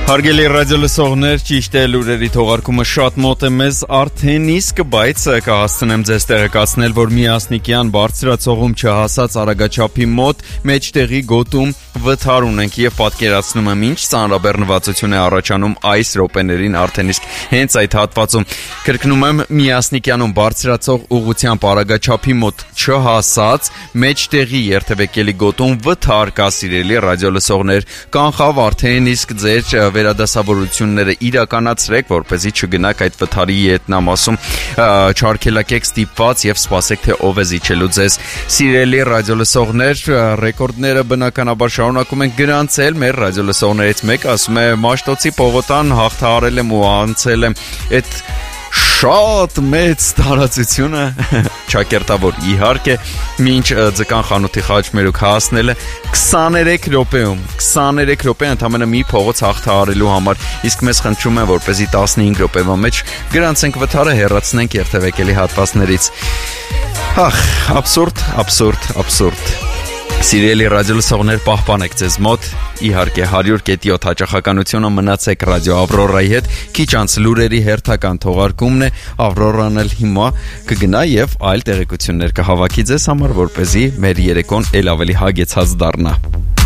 Հարգելի ռադիոլսողներ, ճիշտ է լուրերի թողարկումը շատ մոտ է մեզ արդեն իսկ, բայց կհասցնեմ ձեզ տեղեկացնել, որ Միասնիկյան բարձրացողում չհասած արագաչափի մոտ մեջտեղի գոտում վթար ունենք եւ պատկերացնում եմ ինչ ծանրաբեռնվածություն է առաջանում այս րոպեներին արդեն իսկ հենց այդ հատվածում։ Կրկնում եմ, Միասնիկյանում բարձրացող ուղղությամբ արագաչափի մոտ չհասած մեջտեղի երթևեկելի գոտում վթար կա, սիրելի ռադիոլսողներ, կանխավ արդեն իսկ ձեր վերադասավորությունները իրականացրեք, որպեսզի չգնաք այդ վթարի ետնամասում, չարգելակեք ստիպված եւ սպասեք, թե ով է զիջելու ձեզ։ Սիրելի ռադիոլսողներ, ռեկորդները բնականաբար շարունակում են գրանցել, մեր ռադիոլսողներից մեկը ասում է Մաշտոցի Պողոտան հաղթահարել եմ ու անցել եմ այդ շատ մեծ տարածությունը, ճակերտավոր իհարկե, մինչ ձկան խանութի խաչմերուկ հասնել է 23 րոպե ընդամենը մի փողոց հաղթահարելու համար, իսկ մեզ խնդրում են, որպեսզի 15 րոպեվա մեջ գրանցենք վթարը, հեռացնենք երթևեկելի հատվածներից։ Աբսուրդ։ Սիրելի ռադիոլսողներ, պահպանեք ձեզ մոտ, իհարկե 100.7 հաճախականությունը, մնացեք ռադիո Ավրորայի հետ, քիչ անց լուրերի հերթական թողարկումն է, Ավրորան էլ հիմա կգնա եւ այլ տեղեկություններ կհավաքի ձեզ համար, որպեսզի մեր երեկոն ել ավելի հագեցած դառնա։